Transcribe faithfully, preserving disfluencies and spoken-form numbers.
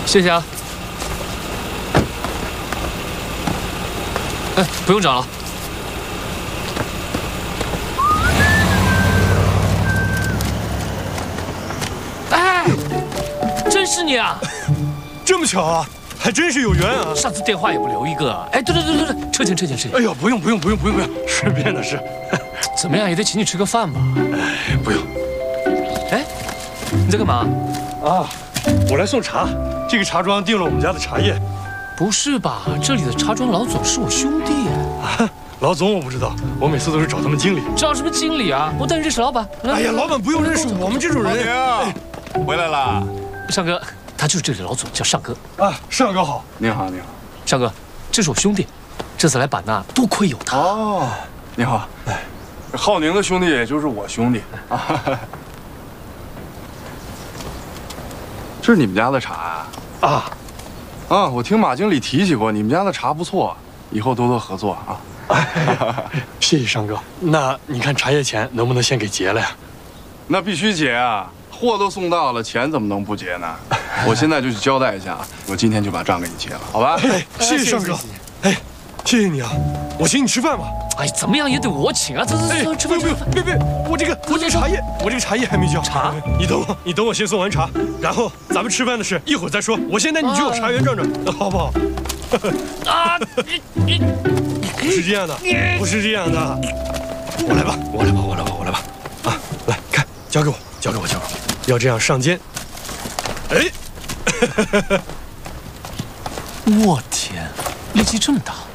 谢谢啊。哎，不用找了。哎，真是你啊！ 这么巧啊，还真是有缘啊！ 上次电话也不留一个。哎，对对对对对，车钱车钱车钱。 哎呦，不用不用不用不用不用，顺便的事。 怎么样也得请你吃个饭吧？ 哎，不用。 哎，你在干嘛？ 啊，我来送茶。这个茶庄订了我们家的茶叶。 不是吧？这里的茶庄老总是我兄弟啊！老总我不知道，我每次都是找他们经理。 找什么经理啊？我当然认识老板。 哎呀，老板不用认识我们这种人。 老宁，回来了。 尚哥，他就是这里老总，叫尚哥。 啊，尚哥好。 您好，您好。 尚哥，这是我兄弟，这次来版纳，多亏有他。 哦，你好。哎，浩宁的兄弟也就是我兄弟啊。这是你们家的茶啊？ 啊。 啊，我听马经理提起过，你们家的茶不错，以后多多合作啊！ 谢谢尚哥。那你看茶叶钱能不能先给结了呀？ 那必须结啊！货都送到了，钱怎么能不结呢？我现在就去交代一下，我今天就把账给你结了，好吧？ 哎，谢谢尚哥。哎，谢谢你啊！我请你吃饭吧。 哎，怎么样也得我请啊！走走走，吃饭吃饭。 别别，我这个我这个茶叶，我这个茶叶还没交。 茶， 你等我，你等我先送完茶，然后咱们吃饭的事一会儿再说。我先带你去我茶园转转，好不好？ 啊，你你不是这样的，不是这样的。我来吧，我来吧，我来吧，我来吧。啊，来看，交给我，交给我，交给我。要这样上肩。哎， 我天，力气这么大！